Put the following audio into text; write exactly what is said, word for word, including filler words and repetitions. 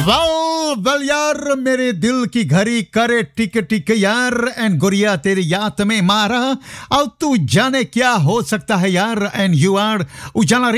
wow well यार मेरे दिल की घड़ी करे टिक टिक यार एंड गुड़िया तेरी याद में मारा अब तू जाने क्या हो सकता है यार एंड यू आर उजाला